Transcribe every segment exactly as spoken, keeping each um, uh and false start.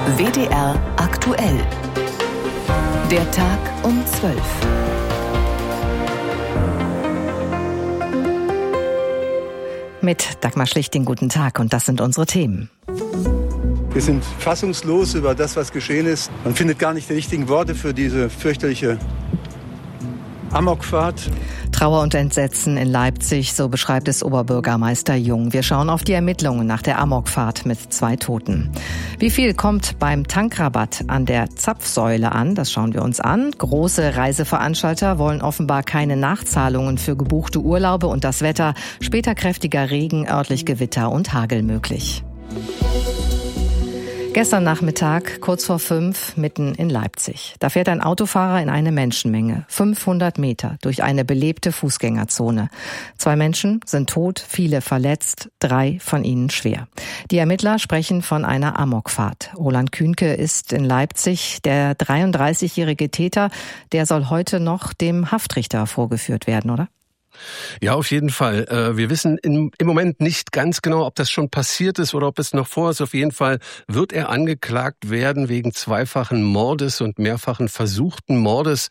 W D R aktuell. Der Tag um zwölf. Mit Dagmar Schlichting, guten Tag, und das sind unsere Themen. Wir sind fassungslos über das, was geschehen ist. Man findet gar nicht die richtigen Worte für diese fürchterliche Amokfahrt. Trauer und Entsetzen in Leipzig, so beschreibt es Oberbürgermeister Jung. Wir schauen auf die Ermittlungen nach der Amokfahrt mit zwei Toten. Wie viel kommt beim Tankrabatt an der Zapfsäule an? Das schauen wir uns an. Große Reiseveranstalter wollen offenbar keine Nachzahlungen für gebuchte Urlaube und das Wetter. Später kräftiger Regen, örtlich Gewitter und Hagel möglich. Gestern Nachmittag, kurz vor fünf, mitten in Leipzig. Da fährt ein Autofahrer in eine Menschenmenge, fünfhundert Meter, durch eine belebte Fußgängerzone. Zwei Menschen sind tot, viele verletzt, drei von ihnen schwer. Die Ermittler sprechen von einer Amokfahrt. Roland Kühnke ist in Leipzig. Der dreiunddreißigjährige Täter, der soll heute noch dem Haftrichter vorgeführt werden, oder? Ja, auf jeden Fall. Wir wissen im Moment nicht ganz genau, ob das schon passiert ist oder ob es noch vor ist. Auf jeden Fall wird er angeklagt werden wegen zweifachen Mordes und mehrfachen versuchten Mordes.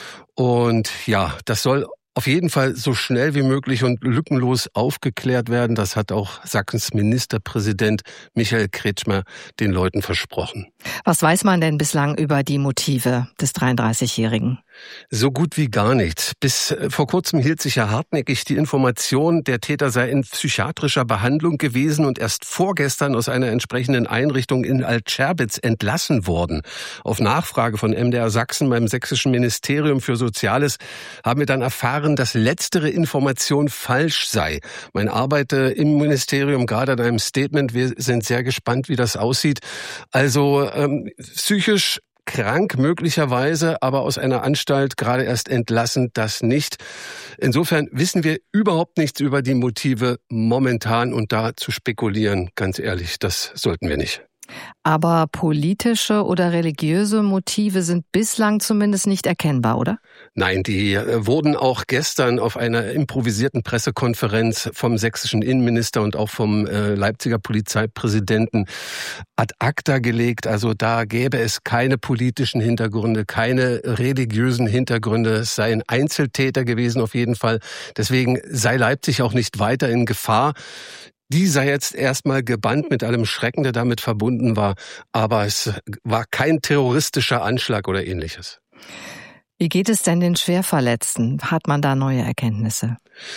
Und ja, das soll auf jeden Fall so schnell wie möglich und lückenlos aufgeklärt werden. Das hat auch Sachsens Ministerpräsident Michael Kretschmer den Leuten versprochen. Was weiß man denn bislang über die Motive des dreiunddreißigjährigen? So gut wie gar nichts. Bis vor kurzem hielt sich ja hartnäckig die Information, der Täter sei in psychiatrischer Behandlung gewesen und erst vorgestern aus einer entsprechenden Einrichtung in Altscherbitz entlassen worden. Auf Nachfrage von M D R Sachsen beim Sächsischen Ministerium für Soziales haben wir dann erfahren, dass letztere Information falsch sei. Man arbeite im Ministerium gerade an einem Statement. Wir sind sehr gespannt, wie das aussieht. Also ähm, psychisch krank möglicherweise, aber aus einer Anstalt gerade erst entlassen, das nicht. Insofern wissen wir überhaupt nichts über die Motive momentan und da zu spekulieren, ganz ehrlich, das sollten wir nicht. Aber politische oder religiöse Motive sind bislang zumindest nicht erkennbar, oder? Nein, die wurden auch gestern auf einer improvisierten Pressekonferenz vom sächsischen Innenminister und auch vom äh, Leipziger Polizeipräsidenten ad acta gelegt. Also da gäbe es keine politischen Hintergründe, keine religiösen Hintergründe. Es sei ein Einzeltäter gewesen auf jeden Fall. Deswegen sei Leipzig auch nicht weiter in Gefahr. Die sei jetzt erstmal gebannt mit allem Schrecken, der damit verbunden war. Aber es war kein terroristischer Anschlag oder Ähnliches. Wie geht es denn den Schwerverletzten? Hat man da neue Erkenntnisse?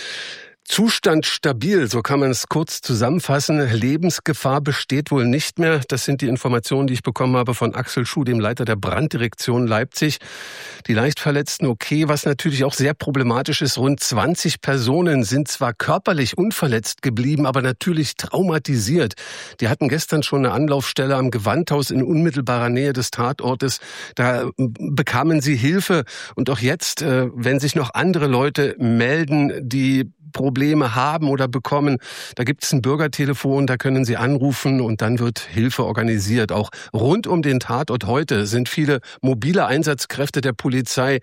Zustand stabil, so kann man es kurz zusammenfassen. Lebensgefahr besteht wohl nicht mehr. Das sind die Informationen, die ich bekommen habe von Axel Schuh, dem Leiter der Branddirektion Leipzig. Die Leichtverletzten okay, was natürlich auch sehr problematisch ist. Rund zwanzig Personen sind zwar körperlich unverletzt geblieben, aber natürlich traumatisiert. Die hatten gestern schon eine Anlaufstelle am Gewandhaus in unmittelbarer Nähe des Tatortes. Da bekamen sie Hilfe. Und auch jetzt, wenn sich noch andere Leute melden, die Probleme haben oder bekommen, da gibt es ein Bürgertelefon, da können Sie anrufen und dann wird Hilfe organisiert. Auch rund um den Tatort heute sind viele mobile Einsatzkräfte der Polizei,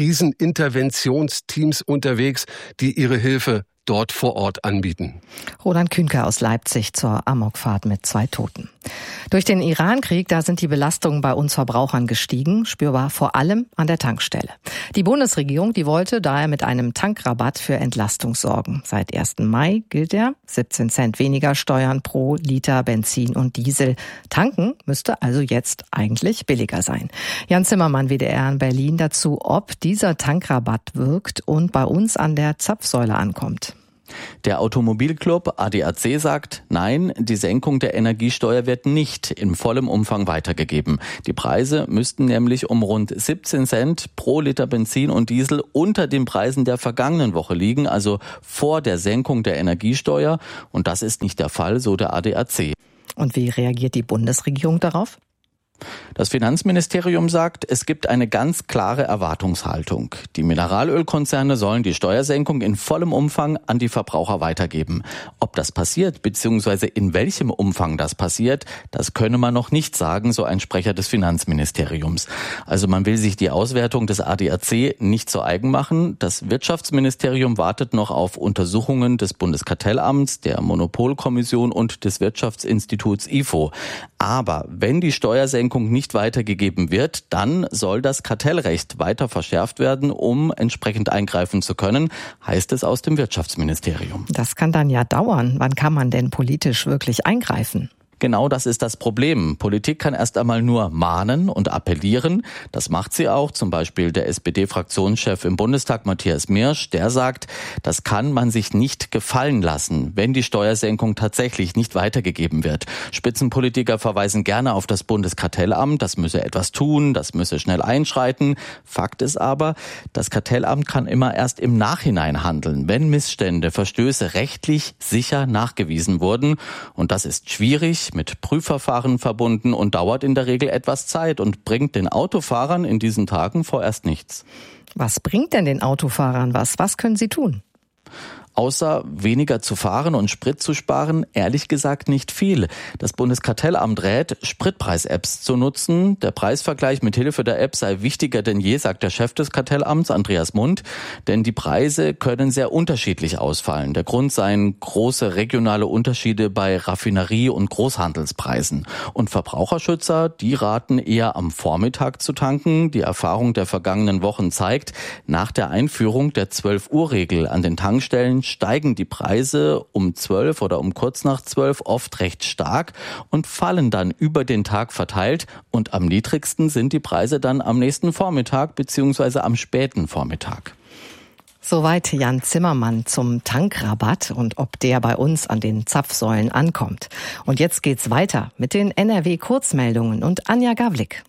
Kriseninterventionsteams unterwegs, die ihre Hilfe dort vor Ort anbieten. Roland Kühnke aus Leipzig zur Amokfahrt mit zwei Toten. Durch den Iran-Krieg, da sind die Belastungen bei uns Verbrauchern gestiegen, spürbar vor allem an der Tankstelle. Die Bundesregierung, die wollte daher mit einem Tankrabatt für Entlastung sorgen. Seit ersten Mai gilt er, siebzehn Cent weniger Steuern pro Liter Benzin und Diesel. Tanken müsste also jetzt eigentlich billiger sein. Jan Zimmermann, W D R in Berlin, dazu, ob dieser Tankrabatt wirkt und bei uns an der Zapfsäule ankommt. Der Automobilclub A D A C sagt, nein, die Senkung der Energiesteuer wird nicht in vollem Umfang weitergegeben. Die Preise müssten nämlich um rund siebzehn Cent pro Liter Benzin und Diesel unter den Preisen der vergangenen Woche liegen, also vor der Senkung der Energiesteuer. Und das ist nicht der Fall, so der A D A C. Und wie reagiert die Bundesregierung darauf? Das Finanzministerium sagt, es gibt eine ganz klare Erwartungshaltung. Die Mineralölkonzerne sollen die Steuersenkung in vollem Umfang an die Verbraucher weitergeben. Ob das passiert, beziehungsweise in welchem Umfang das passiert, das könne man noch nicht sagen, so ein Sprecher des Finanzministeriums. Also man will sich die Auswertung des A D A C nicht zu eigen machen. Das Wirtschaftsministerium wartet noch auf Untersuchungen des Bundeskartellamts, der Monopolkommission und des Wirtschaftsinstituts I F O. Aber wenn die Steuersenkung nicht weitergegeben wird, dann soll das Kartellrecht weiter verschärft werden, um entsprechend eingreifen zu können, heißt es aus dem Wirtschaftsministerium. Das kann dann ja dauern. Wann kann man denn politisch wirklich eingreifen? Genau das ist das Problem. Politik kann erst einmal nur mahnen und appellieren. Das macht sie auch. Zum Beispiel der S P D-Fraktionschef im Bundestag, Matthias Mirsch, der sagt, das kann man sich nicht gefallen lassen, wenn die Steuersenkung tatsächlich nicht weitergegeben wird. Spitzenpolitiker verweisen gerne auf das Bundeskartellamt. Das müsse etwas tun, das müsse schnell einschreiten. Fakt ist aber, das Kartellamt kann immer erst im Nachhinein handeln, wenn Missstände, Verstöße rechtlich sicher nachgewiesen wurden. Und das ist schwierig, mit Prüfverfahren verbunden und dauert in der Regel etwas Zeit und bringt den Autofahrern in diesen Tagen vorerst nichts. Was bringt denn den Autofahrern was? Was können sie tun? Außer weniger zu fahren und Sprit zu sparen, ehrlich gesagt nicht viel. Das Bundeskartellamt rät, Spritpreis-Apps zu nutzen. Der Preisvergleich mit Hilfe der App sei wichtiger denn je, sagt der Chef des Kartellamts, Andreas Mund. Denn die Preise können sehr unterschiedlich ausfallen. Der Grund seien große regionale Unterschiede bei Raffinerie- und Großhandelspreisen. Und Verbraucherschützer, die raten eher am Vormittag zu tanken. Die Erfahrung der vergangenen Wochen zeigt, nach der Einführung der zwölf-Uhr-Regel an den Tankstellen steigen die Preise um zwölf oder um kurz nach zwölf oft recht stark und fallen dann über den Tag verteilt. Und am niedrigsten sind die Preise dann am nächsten Vormittag bzw. am späten Vormittag. Soweit Jan Zimmermann zum Tankrabatt und ob der bei uns an den Zapfsäulen ankommt. Und jetzt geht's weiter mit den N R W-Kurzmeldungen und Anja Gawlik.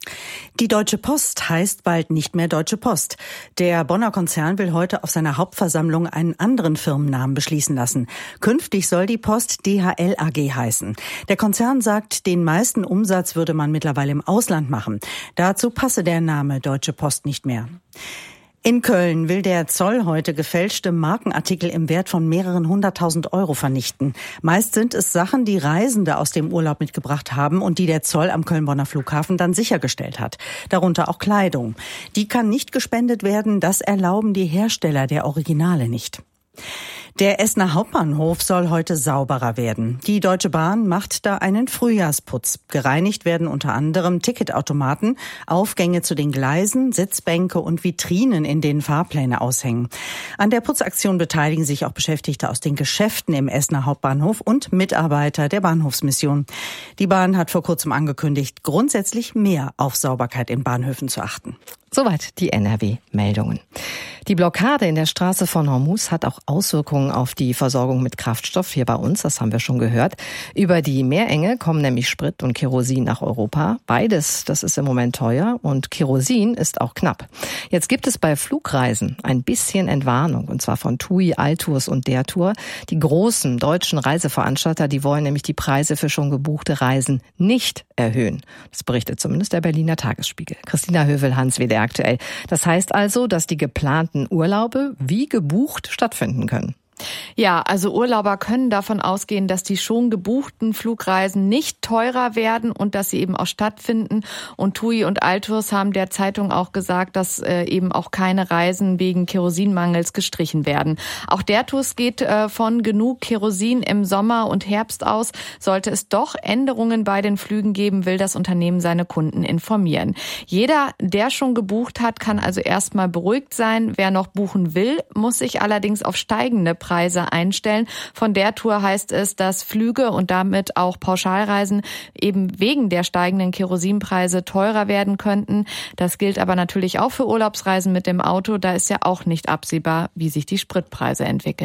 Die Deutsche Post heißt bald nicht mehr Deutsche Post. Der Bonner Konzern will heute auf seiner Hauptversammlung einen anderen Firmennamen beschließen lassen. Künftig soll die Post D H L A G heißen. Der Konzern sagt, den meisten Umsatz würde man mittlerweile im Ausland machen. Dazu passe der Name Deutsche Post nicht mehr. In Köln will der Zoll heute gefälschte Markenartikel im Wert von mehreren hunderttausend Euro vernichten. Meist sind es Sachen, die Reisende aus dem Urlaub mitgebracht haben und die der Zoll am Köln-Bonner Flughafen dann sichergestellt hat. Darunter auch Kleidung. Die kann nicht gespendet werden, das erlauben die Hersteller der Originale nicht. Der Essener Hauptbahnhof soll heute sauberer werden. Die Deutsche Bahn macht da einen Frühjahrsputz. Gereinigt werden unter anderem Ticketautomaten, Aufgänge zu den Gleisen, Sitzbänke und Vitrinen, in denen Fahrpläne aushängen. An der Putzaktion beteiligen sich auch Beschäftigte aus den Geschäften im Essener Hauptbahnhof und Mitarbeiter der Bahnhofsmission. Die Bahn hat vor kurzem angekündigt, grundsätzlich mehr auf Sauberkeit in Bahnhöfen zu achten. Soweit die N R W-Meldungen. Die Blockade in der Straße von Hormuz hat auch Auswirkungen auf die Versorgung mit Kraftstoff hier bei uns, das haben wir schon gehört. Über die Meerenge kommen nämlich Sprit und Kerosin nach Europa. Beides, das ist im Moment teuer und Kerosin ist auch knapp. Jetzt gibt es bei Flugreisen ein bisschen Entwarnung, und zwar von T U I, Altours und der Tour. Die großen deutschen Reiseveranstalter, die wollen nämlich die Preise für schon gebuchte Reisen nicht erhöhen. Das berichtet zumindest der Berliner Tagesspiegel. Christina Hövel-Hans, W D R aktuell. Das heißt also, dass die geplanten Urlaube wie gebucht stattfinden können. Ja, also Urlauber können davon ausgehen, dass die schon gebuchten Flugreisen nicht teurer werden und dass sie eben auch stattfinden. Und T U I und Altours haben der Zeitung auch gesagt, dass äh, eben auch keine Reisen wegen Kerosinmangels gestrichen werden. Auch der Tours geht äh, von genug Kerosin im Sommer und Herbst aus. Sollte es doch Änderungen bei den Flügen geben, will das Unternehmen seine Kunden informieren. Jeder, der schon gebucht hat, kann also erstmal beruhigt sein. Wer noch buchen will, muss sich allerdings auf steigende Preise einstellen. Von der Tour heißt es, dass Flüge und damit auch Pauschalreisen eben wegen der steigenden Kerosinpreise teurer werden könnten. Das gilt aber natürlich auch für Urlaubsreisen mit dem Auto. Da ist ja auch nicht absehbar, wie sich die Spritpreise entwickeln.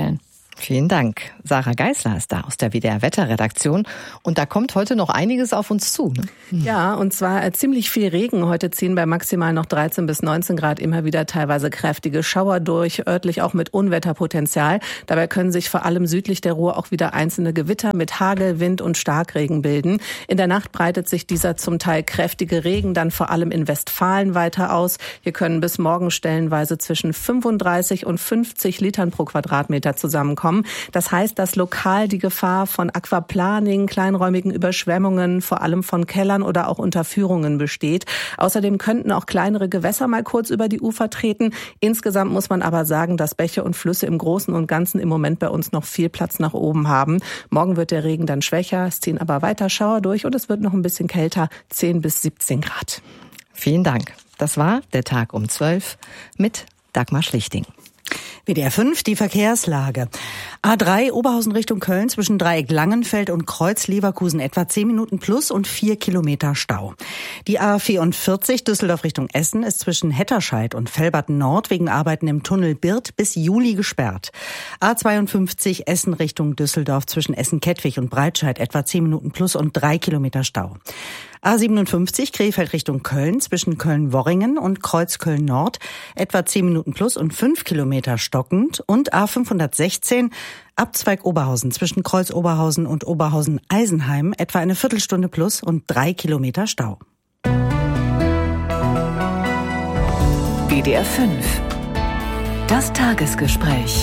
Vielen Dank. Sarah Geisler ist da aus der W D R-Wetterredaktion. Und da kommt heute noch einiges auf uns zu. Ne? Ja, und zwar ziemlich viel Regen. Heute ziehen bei maximal noch dreizehn bis neunzehn Grad immer wieder teilweise kräftige Schauer durch, örtlich auch mit Unwetterpotenzial. Dabei können sich vor allem südlich der Ruhr auch wieder einzelne Gewitter mit Hagel, Wind und Starkregen bilden. In der Nacht breitet sich dieser zum Teil kräftige Regen dann vor allem in Westfalen weiter aus. Hier können bis morgen stellenweise zwischen fünfunddreißig und fünfzig Litern pro Quadratmeter zusammenkommen. Das heißt, dass lokal die Gefahr von Aquaplaning, kleinräumigen Überschwemmungen, vor allem von Kellern oder auch Unterführungen besteht. Außerdem könnten auch kleinere Gewässer mal kurz über die Ufer treten. Insgesamt muss man aber sagen, dass Bäche und Flüsse im Großen und Ganzen im Moment bei uns noch viel Platz nach oben haben. Morgen wird der Regen dann schwächer, es ziehen aber weiter Schauer durch und es wird noch ein bisschen kälter, zehn bis siebzehn Grad. Vielen Dank. Das war der Tag um zwölf mit Dagmar Schlichting. W D R fünf, die Verkehrslage. A drei Oberhausen Richtung Köln zwischen Dreieck Langenfeld und Kreuz Leverkusen etwa zehn Minuten plus und vier Kilometer Stau. Die A vierundvierzig Düsseldorf Richtung Essen ist zwischen Hetterscheid und Velbert Nord wegen Arbeiten im Tunnel Birth bis Juli gesperrt. A zweiundfünfzig Essen Richtung Düsseldorf zwischen Essen-Kettwig und Breitscheid etwa zehn Minuten plus und drei Kilometer Stau. A siebenundfünfzig Krefeld Richtung Köln zwischen Köln-Worringen und Kreuz Köln-Nord etwa zehn Minuten plus und fünf Kilometer stockend und A fünfhundertsechzehn Abzweig Oberhausen zwischen Kreuz Oberhausen und Oberhausen-Eisenheim etwa eine Viertelstunde plus und drei Kilometer Stau. W D R fünf. Das Tagesgespräch.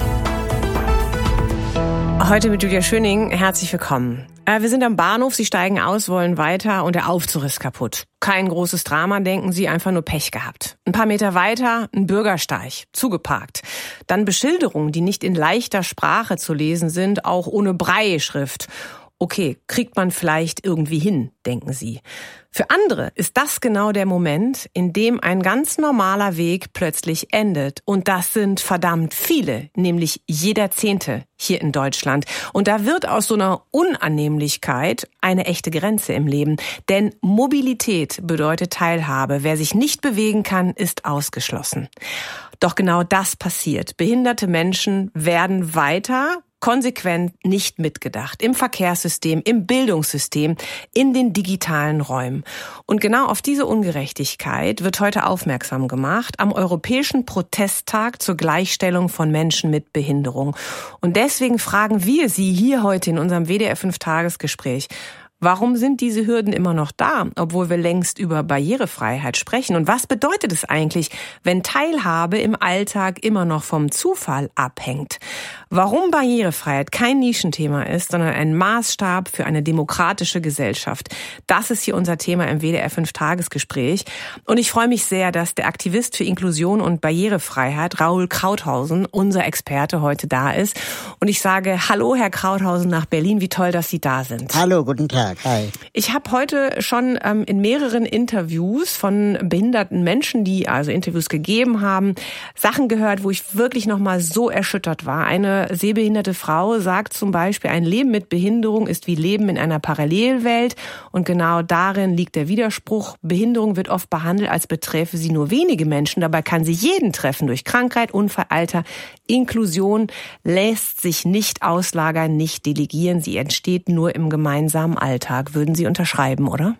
Heute mit Julia Schöning. Herzlich willkommen. Wir sind am Bahnhof, Sie steigen aus, wollen weiter und der Aufzug ist kaputt. Kein großes Drama, denken Sie, einfach nur Pech gehabt. Ein paar Meter weiter ein Bürgersteig, zugeparkt. Dann Beschilderungen, die nicht in leichter Sprache zu lesen sind, auch ohne Brailleschrift. Okay, kriegt man vielleicht irgendwie hin, denken Sie. Für andere ist das genau der Moment, in dem ein ganz normaler Weg plötzlich endet. Und das sind verdammt viele, nämlich jeder Zehnte hier in Deutschland. Und da wird aus so einer Unannehmlichkeit eine echte Grenze im Leben. Denn Mobilität bedeutet Teilhabe. Wer sich nicht bewegen kann, ist ausgeschlossen. Doch genau das passiert. Behinderte Menschen werden weiter konsequent nicht mitgedacht. Im Verkehrssystem, im Bildungssystem, in den digitalen Räumen. Und genau auf diese Ungerechtigkeit wird heute aufmerksam gemacht am Europäischen Protesttag zur Gleichstellung von Menschen mit Behinderung. Und deswegen fragen wir Sie hier heute in unserem W D R fünf Tagesgespräch: Warum sind diese Hürden immer noch da, obwohl wir längst über Barrierefreiheit sprechen? Und was bedeutet es eigentlich, wenn Teilhabe im Alltag immer noch vom Zufall abhängt? Warum Barrierefreiheit kein Nischenthema ist, sondern ein Maßstab für eine demokratische Gesellschaft? Das ist hier unser Thema im W D R fünf Tagesgespräch. Und ich freue mich sehr, dass der Aktivist für Inklusion und Barrierefreiheit, Raoul Krauthausen, unser Experte, heute da ist. Und ich sage Hallo, Herr Krauthausen, nach Berlin. Wie toll, dass Sie da sind. Hallo, guten Tag. Hi. Ich habe heute schon ähm, in mehreren Interviews von behinderten Menschen, die also Interviews gegeben haben, Sachen gehört, wo ich wirklich noch mal so erschüttert war. Eine sehbehinderte Frau sagt zum Beispiel, ein Leben mit Behinderung ist wie Leben in einer Parallelwelt. Und genau darin liegt der Widerspruch. Behinderung wird oft behandelt, als beträfe sie nur wenige Menschen. Dabei kann sie jeden treffen durch Krankheit, Unfall, Alter. Inklusion lässt sich nicht auslagern, nicht delegieren. Sie entsteht nur im gemeinsamen Alltag. Würden Sie unterschreiben, oder?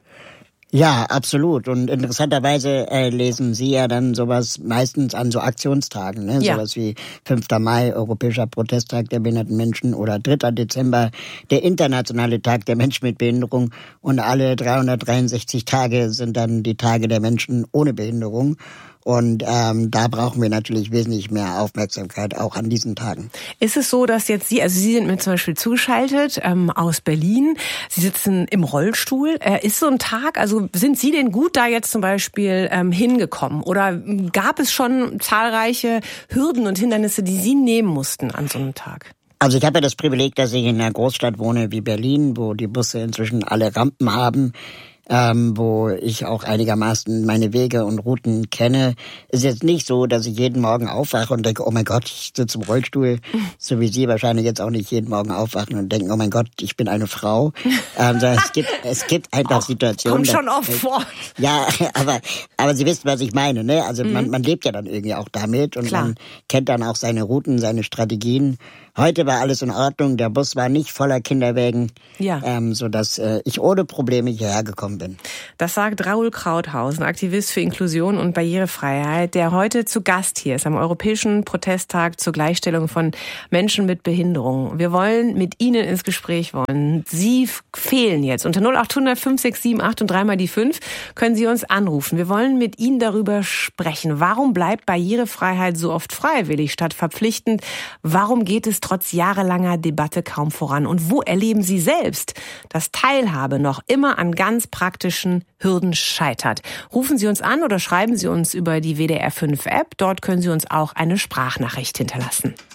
Ja, absolut. Und interessanterweise äh, lesen Sie ja dann sowas meistens an so Aktionstagen, ne? Ja. Sowas wie fünfter Mai, Europäischer Protesttag der behinderten Menschen, oder dritter Dezember, der internationale Tag der Menschen mit Behinderung. Und alle dreihundertdreiundsechzig Tage sind dann die Tage der Menschen ohne Behinderung. Und ähm, da brauchen wir natürlich wesentlich mehr Aufmerksamkeit, auch an diesen Tagen. Ist es so, dass jetzt Sie, also Sie sind mir zum Beispiel zugeschaltet ähm, aus Berlin, Sie sitzen im Rollstuhl. Äh, ist so ein Tag, also sind Sie denn gut da jetzt zum Beispiel ähm, hingekommen? Oder gab es schon zahlreiche Hürden und Hindernisse, die Sie nehmen mussten an so einem Tag? Also ich habe ja das Privileg, dass ich in einer Großstadt wohne wie Berlin, wo die Busse inzwischen alle Rampen haben. Ähm, wo ich auch einigermaßen meine Wege und Routen kenne. Ist jetzt nicht so, dass ich jeden Morgen aufwache und denke, oh mein Gott, ich sitze im Rollstuhl, so wie Sie wahrscheinlich jetzt auch nicht jeden Morgen aufwachen und denken, oh mein Gott, ich bin eine Frau. Ähm, so, es gibt es gibt einfach oh, Situationen. Kommt schon oft vor. Ja, aber aber Sie wissen, was ich meine, ne? Also mhm. man man lebt ja dann irgendwie auch damit und Klar. man kennt dann auch seine Routen, seine Strategien. Heute war alles in Ordnung, der Bus war nicht voller Kinderwägen, ja. ähm, sodass äh, ich ohne Probleme hierher gekommen bin. Das sagt Raoul Krauthausen, Aktivist für Inklusion und Barrierefreiheit, der heute zu Gast hier ist am Europäischen Protesttag zur Gleichstellung von Menschen mit Behinderung. Wir wollen mit Ihnen ins Gespräch wollen. Sie fehlen jetzt. Unter null acht hundert fünf sechs sieben acht und dreimal die fünf können Sie uns anrufen. Wir wollen mit Ihnen darüber sprechen. Warum bleibt Barrierefreiheit so oft freiwillig statt verpflichtend? Warum geht es trotz jahrelanger Debatte kaum voran? Und wo erleben Sie selbst, dass Teilhabe noch immer an ganz praktischen Hürden scheitert? Rufen Sie uns an oder schreiben Sie uns über die W D R fünf App. Dort können Sie uns auch eine Sprachnachricht hinterlassen.